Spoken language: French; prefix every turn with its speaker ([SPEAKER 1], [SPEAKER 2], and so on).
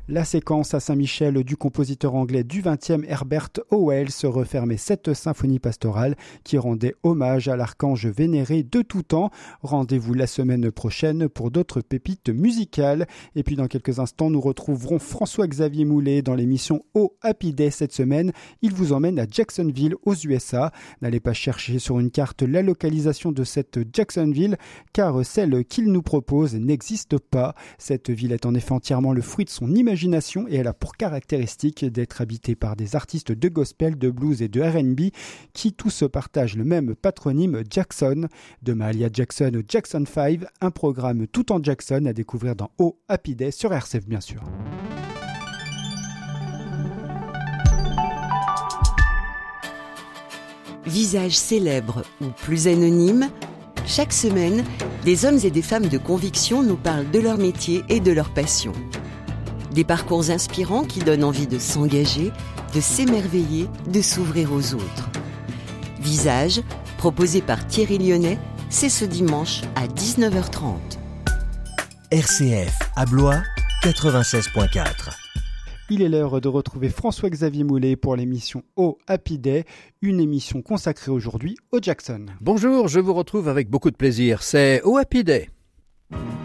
[SPEAKER 1] La séquence à Saint-Michel du compositeur anglais du XXe Herbert Howells refermait cette symphonie pastorale qui rendait hommage à l'archange vénéré de tout temps. Rendez-vous la semaine prochaine pour d'autres pépites musicales. Et puis dans quelques instants, nous retrouverons François-Xavier Moulet dans l'émission Oh Happy Day cette semaine. Il vous emmène à Jacksonville aux USA. N'allez pas chercher sur une carte la localisation de cette Jacksonville car celle qu'il nous propose n'existe pas. Cette ville est en effet entièrement le fruit de son imagination et elle a pour caractéristique d'être habitée par des artistes de gospel, de blues et de R&B qui tous partagent le même patronyme Jackson. De Mahalia Jackson au Jackson 5, un programme tout en Jackson à découvrir dans Oh Happy Day sur RCF bien sûr.
[SPEAKER 2] Visages célèbres ou plus anonymes, chaque semaine, des hommes et des femmes de conviction nous parlent de leur métier et de leur passion. Des parcours inspirants qui donnent envie de s'engager, de s'émerveiller, de s'ouvrir aux autres. Visage, proposé par Thierry Lyonnais, c'est ce dimanche à 19h30.
[SPEAKER 3] RCF à Blois, 96.4.
[SPEAKER 1] Il est l'heure de retrouver François-Xavier Moulet pour l'émission Oh Happy Day, une émission consacrée aujourd'hui au Jackson.
[SPEAKER 4] Bonjour, je vous retrouve avec beaucoup de plaisir, c'est Oh Happy Day.